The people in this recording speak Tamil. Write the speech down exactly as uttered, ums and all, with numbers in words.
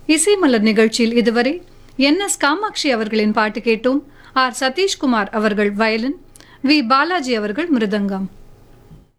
இசை மலர் நிகழ்ச்சியில் இதுவரை என் எஸ் காமாட்சி அவர்களின் பாட்டு கேட்டோம். ஆர் சதீஷ்குமார் அவர்கள் வயலின், வி பாலாஜி அவர்கள் மிருதங்கம்.